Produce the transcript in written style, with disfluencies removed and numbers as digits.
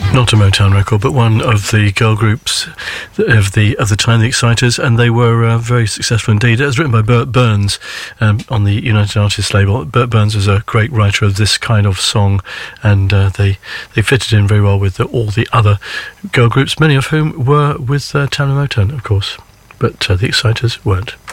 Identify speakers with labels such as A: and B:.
A: Not a Motown record, but one of the girl groups of the time, the Exciters, and they were very successful indeed. It was written by Burt Burns on the United Artists label. Burt Burns was a great writer of this kind of song, and they fitted in very well with all the other girl groups, many of whom were with Tamla Motown, of course, but the Exciters weren't.